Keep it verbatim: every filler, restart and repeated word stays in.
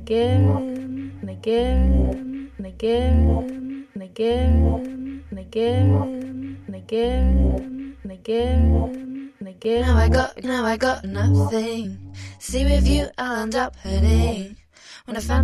again, and again, and again, and again, and again, and again, and again, and again. Now I got, now I got nothing. See with you, I'll end up hurting. When I found